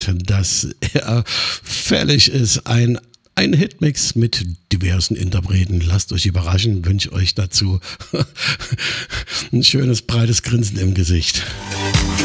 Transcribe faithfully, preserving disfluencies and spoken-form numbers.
dass er fällig ist. Ein, ein Hitmix mit diversen Interpreten. Lasst euch überraschen, wünsche euch dazu ein schönes, breites Grinsen im Gesicht.